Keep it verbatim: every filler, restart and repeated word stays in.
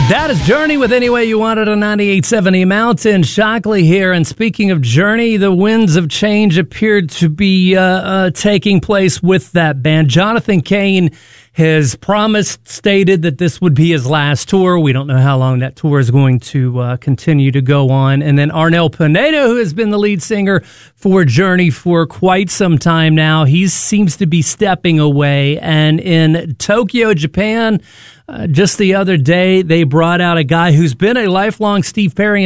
That is Journey with Any Way You Want It on ninety-eight seventy Mountain. Shockley here. And speaking of Journey, the winds of change appeared to be uh, uh, taking place with that band. Jonathan Cain has promised, stated that this would be his last tour. We don't know how long that tour is going to uh, continue to go on. And then Arnel Pineda, who has been the lead singer for Journey for quite some time now, he seems to be stepping away. And in Tokyo, Japan, uh, just the other day, they brought out a guy who's been a lifelong Steve Perry